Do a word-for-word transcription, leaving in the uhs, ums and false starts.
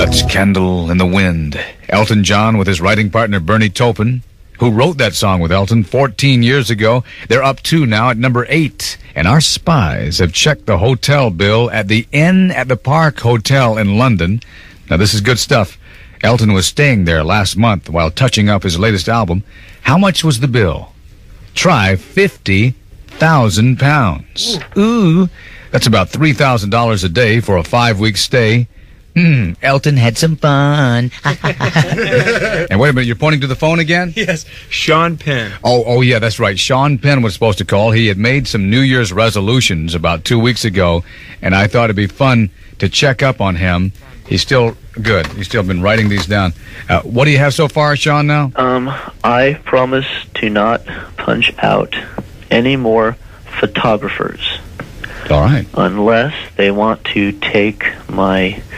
That's Candle in the Wind. Elton John with his writing partner Bernie Taupin, who wrote that song with Elton fourteen years ago. They're up two now at number eight. And our spies have checked the hotel bill at the Inn at the Park Hotel in London. Now, this is good stuff. Elton was staying there last month while touching up his latest album. How much was the bill? Try fifty thousand pounds. Ooh, that's about three thousand dollars a day for a five-week stay. Hmm, Elton had some fun. And wait a minute, you're pointing to the phone again? Yes, Sean Penn. Oh, oh yeah, that's right. Sean Penn was supposed to call. He had made some New Year's resolutions about two weeks ago, and I thought it'd be fun to check up on him. He's still good. He's still been writing these down. Uh, what do you have so far, Sean, now? Um, I promise to not punch out any more photographers. All right. Unless they want to take my